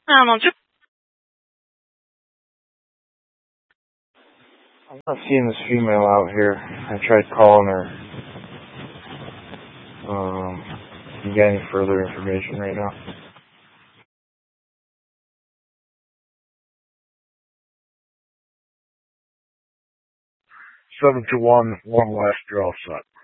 I'm not seeing this female out here. I tried calling her. You got any further information right now? 721 West, you're all set.